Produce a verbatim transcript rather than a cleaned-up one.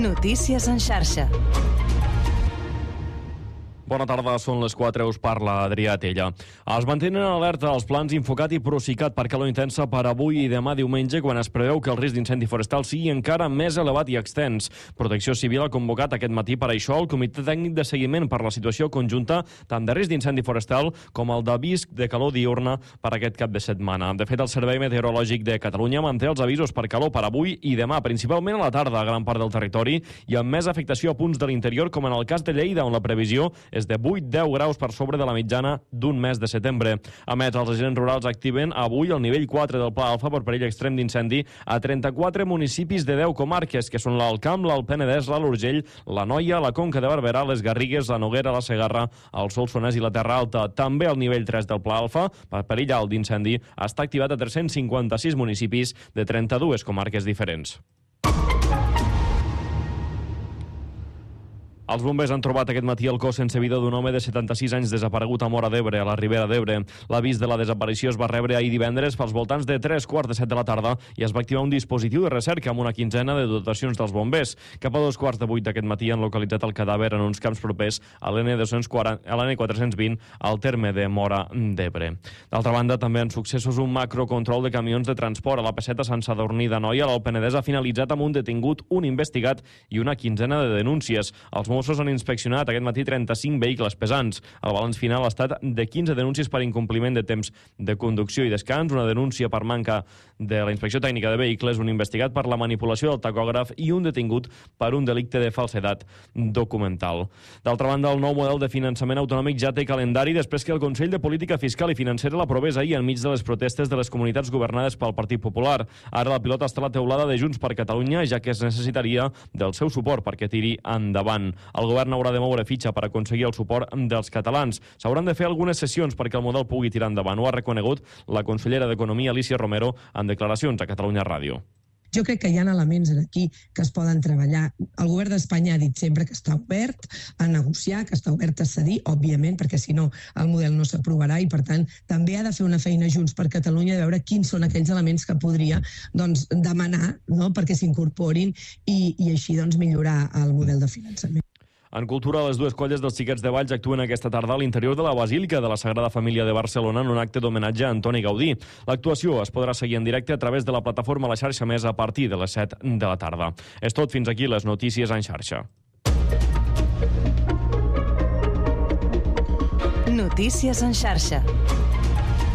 Notícies en xarxa. Bona tarda, són les quatre, us parla Adrià Tella. Es mantenen en alerta els plans Infocat i Procicat per calor intensa per avui i demà diumenge, quan es preveu que el risc d'incendi forestal sigui encara més elevat i extens. Protecció Civil ha convocat aquest matí per això el Comitè Tècnic de Seguiment per la situació conjunta tant de risc d'incendi forestal com el d'avís de calor diurna per aquest cap de setmana. De fet, el Servei Meteorològic de Catalunya manté els avisos per calor per avui i demà, principalment a la tarda a gran part del territori i amb més afectació a punts de l'interior, com en el cas de Lleida, on la previsió és de vuit a deu graus per sobre de la mitjana d'un mes de setembre. A més, els agents rurals activen avui el nivell quatre del Pla Alfa per perill extrem d'incendi a trenta-quatre municipis de deu comarques, que són l'Alt Camp, l'Alt Penedès, l'Alt Urgell, la Noia, la Conca de Barberà, les Garrigues, la Noguera, la Segarra, el Solsonès i la Terra Alta. També el nivell tres del Pla Alfa, per perill alt d'incendi, està activat a tres-cents cinquanta-sis municipis de trenta-dues comarques diferents. Els bombers han trobat aquest matí el cos sense vida d'un home de setanta-sis anys desaparegut a Móra d'Ebre, a la Ribera d'Ebre. L'avís de la desaparició es va rebre ahir divendres pels voltants de tres quarts de set de la tarda i es va activar un dispositiu de recerca amb una quinzena de dotacions dels bombers. Cap a dos quarts de vuit d'aquest matí han localitzat el cadàver en uns camps propers a l'N quatre-cents vint al terme de Móra d'Ebre. D'altra banda, també en successos un macrocontrol de camions de transport a la P set a Sant Sadurní d'Anoia. L'Alt Penedès ha finalitzat amb un detingut, un investigat i una quinzena de denúncies. Els Mossos han inspeccionat aquest matí trenta-cinc vehicles pesants. El balanç final ha estat de quinze denúncies per incompliment de temps de conducció i descans, una denúncia per manca de la inspecció tècnica de vehicles, un investigat per la manipulació del tacògraf i un detingut per un delicte de falsedat documental. D'altra banda, el nou model de finançament autonòmic ja té calendari després que el Consell de Política Fiscal i Financera l'aprovés ahir enmig de les protestes de les comunitats governades pel Partit Popular. Ara la pilota està a la teulada de Junts per Catalunya, ja que es necessitaria del seu suport perquè tiri endavant. El govern haurà de moure fitxa per aconseguir el suport dels catalans. S'hauran de fer algunes sessions perquè el model pugui tirar endavant. Ho ha reconegut la consellera d'Economia, Alícia Romero, en declaracions a Catalunya Ràdio. Jo crec que hi ha elements aquí que es poden treballar. El govern d'Espanya ha dit sempre que està obert a negociar, que està obert a cedir, òbviament, perquè si no el model no s'aprovarà i, per tant, també ha de fer una feina Junts per Catalunya de veure quins són aquells elements que podria doncs, demanar, no?, perquè s'incorporin i, i així doncs, millorar el model de finançament. En cultura, les dues colles dels Xiquets de Valls actuen aquesta tarda a l'interior de la Basílica de la Sagrada Família de Barcelona en un acte d'homenatge a Antoni Gaudí. L'actuació es podrà seguir en directe a través de la plataforma La Xarxa Més a partir de les set de la tarda. És tot, fins aquí les notícies en xarxa. Notícies en xarxa.